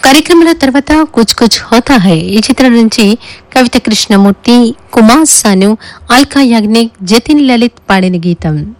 కార్యక్రమాల తర్వాత కుచ్ కుచ్ హోతా హై ఈ చిత్రం నుంచి కవిత కృష్ణమూర్తి, కుమార్ సాను, అల్కా యాగ్నిక్, జతిన్ లలిత్ పాడిన గీతం.